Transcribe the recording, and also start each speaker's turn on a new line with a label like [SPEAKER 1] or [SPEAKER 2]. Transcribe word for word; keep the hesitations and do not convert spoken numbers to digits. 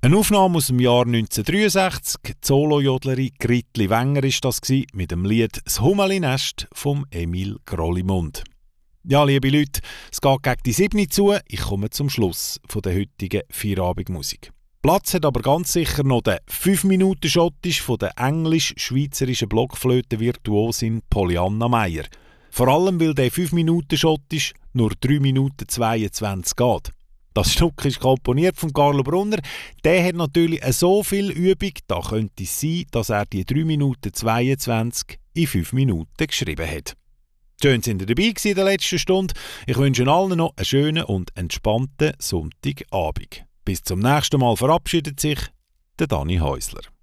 [SPEAKER 1] Eine Aufnahme aus dem Jahr neunzehnhundertdreiundsechzig. Die Solo-Jodlerin Gritli Wenger war das mit dem Lied «Das Humeli-Nest» von Emil Grollimund. Ja, liebe Leute, es geht gegen die sieben zu. Ich komme zum Schluss von der heutigen Feierabendmusik. Platz hat aber ganz sicher noch der fünf Minuten Schottisch von der englisch-schweizerischen Blockflöte-Virtuosin Pollyanna Meyer. Vor allem, weil der fünf Minuten Schottisch nur drei Minuten zweiundzwanzig geht. Das Stück ist komponiert von Carlo Brunner. Der hat natürlich so viel Übung, da könnte es sein, dass er die drei Minuten zweiundzwanzig in fünf Minuten geschrieben hat. Schön, sind ihr dabei gewesen in der letzten Stunde. Ich wünsche allen noch einen schönen und entspannten Sonntagabend. Bis zum nächsten Mal verabschiedet sich der Dani Häusler.